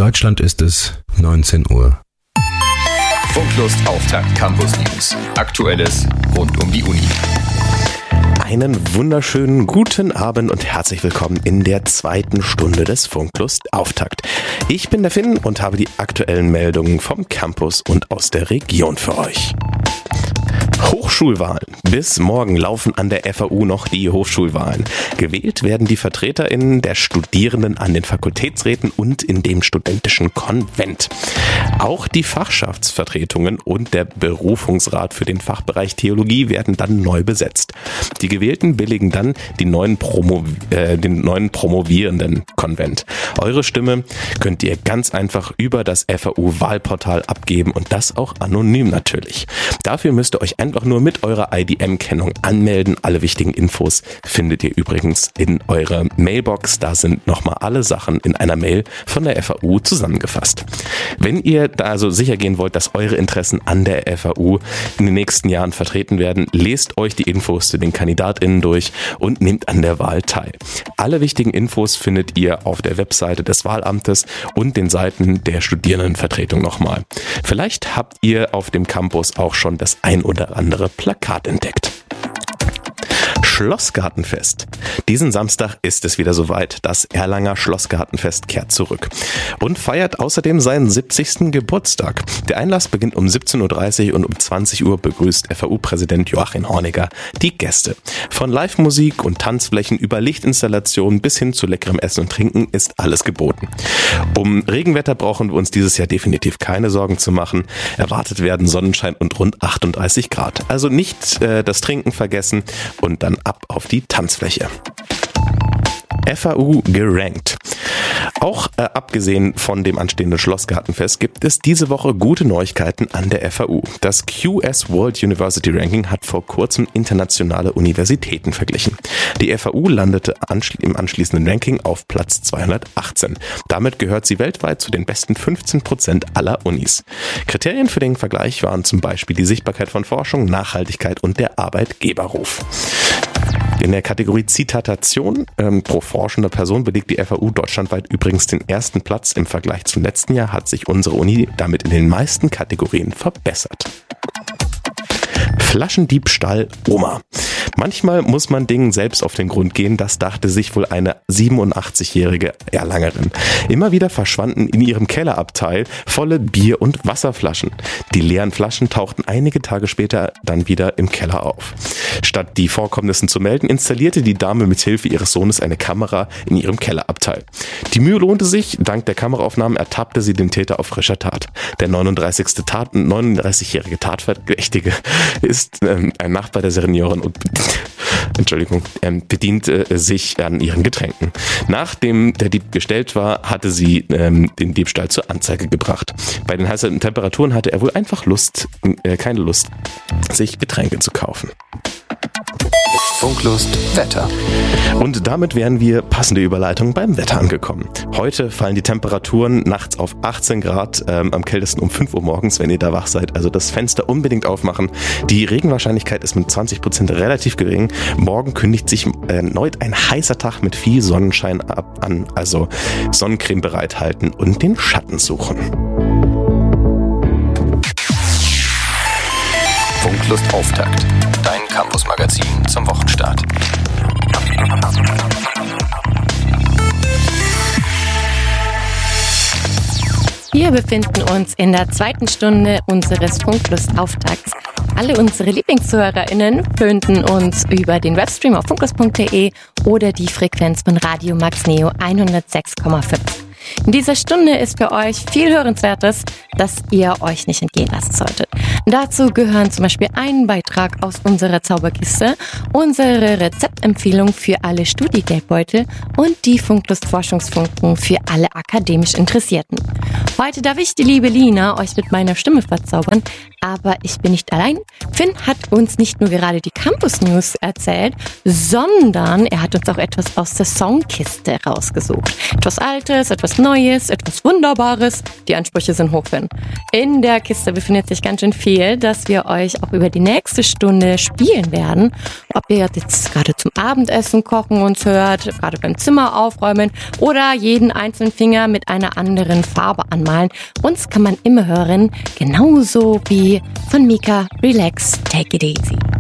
Deutschland ist es 19 Uhr. Funklust Auftakt Campus News. Aktuelles rund um die Uni. Einen wunderschönen guten Abend und herzlich willkommen in der zweiten Stunde des Funklust Auftakt. Ich bin der Finn und habe die aktuellen Meldungen vom Campus und aus der Region für euch. Hochschulwahlen. Bis morgen laufen an der FAU noch die Hochschulwahlen. Gewählt werden die VertreterInnen der Studierenden an den Fakultätsräten und in dem studentischen Konvent. Auch die Fachschaftsvertretungen und der Berufungsrat für den Fachbereich Theologie werden dann neu besetzt. Die Gewählten billigen dann den neuen promovierenden Konvent. Eure Stimme könnt ihr ganz einfach über das FAU-Wahlportal abgeben und das auch anonym natürlich. Dafür müsst ihr euch einfach nur mit eurer IDM-Kennung anmelden. Alle wichtigen Infos findet ihr übrigens in eurer Mailbox. Da sind nochmal alle Sachen in einer Mail von der FAU zusammengefasst. Wenn ihr da also sicher gehen wollt, dass eure Interessen an der FAU in den nächsten Jahren vertreten werden, lest euch die Infos zu den KandidatInnen durch und nehmt an der Wahl teil. Alle wichtigen Infos findet ihr auf der Webseite des Wahlamtes und den Seiten der Studierendenvertretung nochmal. Vielleicht habt ihr auf dem Campus auch schon das ein oder andere Plakat entdeckt. Schlossgartenfest. Diesen Samstag ist es wieder soweit. Das Erlanger Schlossgartenfest kehrt zurück und feiert außerdem seinen 70. Geburtstag. Der Einlass beginnt um 17.30 Uhr und um 20 Uhr begrüßt FAU-Präsident Joachim Horniger die Gäste. Von Live-Musik und Tanzflächen über Lichtinstallationen bis hin zu leckerem Essen und Trinken ist alles geboten. Um Regenwetter brauchen wir uns dieses Jahr definitiv keine Sorgen zu machen. Erwartet werden Sonnenschein und rund 38 Grad. Also nicht das Trinken vergessen und dann ab auf die Tanzfläche. FAU gerankt. Auch abgesehen von dem anstehenden Schlossgartenfest gibt es diese Woche gute Neuigkeiten an der FAU. Das QS World University Ranking hat vor kurzem internationale Universitäten verglichen. Die FAU landete im anschließenden Ranking auf Platz 218. Damit gehört sie weltweit zu den besten 15% aller Unis. Kriterien für den Vergleich waren zum Beispiel die Sichtbarkeit von Forschung, Nachhaltigkeit und der Arbeitgeberruf. In der Kategorie Zitatation pro forschende Person belegt die FAU deutschlandweit übrigens den ersten Platz. Im Vergleich zum letzten Jahr hat sich unsere Uni damit in den meisten Kategorien verbessert. Flaschendiebstahl Oma. Manchmal muss man Dingen selbst auf den Grund gehen, das dachte sich wohl eine 87-jährige Erlangerin. Immer wieder verschwanden in ihrem Kellerabteil volle Bier- und Wasserflaschen. Die leeren Flaschen tauchten einige Tage später dann wieder im Keller auf. Statt die Vorkommnissen zu melden, installierte die Dame mit Hilfe ihres Sohnes eine Kamera in ihrem Kellerabteil. Die Mühe lohnte sich, dank der Kameraaufnahmen ertappte sie den Täter auf frischer Tat. Der 39-jährige Tatverdächtige ist ein Nachbar der Seniorin und bedient sich an ihren Getränken. Nachdem der Dieb gestellt war, hatte sie den Diebstahl zur Anzeige gebracht. Bei den heißen Temperaturen hatte er wohl einfach keine Lust, sich Getränke zu kaufen. Funklust Wetter. Und damit wären wir, passende Überleitung, beim Wetter angekommen. Heute fallen die Temperaturen nachts auf 18 Grad, am kältesten um 5 Uhr morgens, wenn ihr da wach seid. Also das Fenster unbedingt aufmachen. Die Regenwahrscheinlichkeit ist mit 20% relativ gering. Morgen kündigt sich erneut ein heißer Tag mit viel Sonnenschein an. Also Sonnencreme bereithalten und den Schatten suchen. Funklust Auftakt. Dein Campus-Magazin zum Wochenstart. Wir befinden uns in der zweiten Stunde unseres Funklust-Auftakts. Alle unsere LieblingszuhörerInnen finden uns über den Webstream auf funklust.de oder die Frequenz von Radio Max Neo 106,5. In dieser Stunde ist für euch viel Hörenswertes, das ihr euch nicht entgehen lassen solltet. Dazu gehören zum Beispiel ein Beitrag aus unserer Zauberkiste, unsere Rezeptempfehlung für alle Studi-Geldbeutel und die Funklust-Forschungsfunken für alle akademisch Interessierten. Heute darf ich, die liebe Lina, euch mit meiner Stimme verzaubern, Aber ich bin nicht allein. Finn hat uns nicht nur gerade die Campus News erzählt, sondern er hat uns auch etwas aus der Songkiste rausgesucht. Etwas Altes, etwas Neues, etwas Wunderbares. Die Ansprüche sind hoch, Finn. In der Kiste befindet sich ganz schön viel, das wir euch auch über die nächste Stunde spielen werden. Ob ihr jetzt gerade zum Abendessen kochen uns hört, gerade beim Zimmer aufräumen oder jeden einzelnen Finger mit einer anderen Farbe anmalen. Uns kann man immer hören, genauso wie von Mika, Relax, Take It Easy.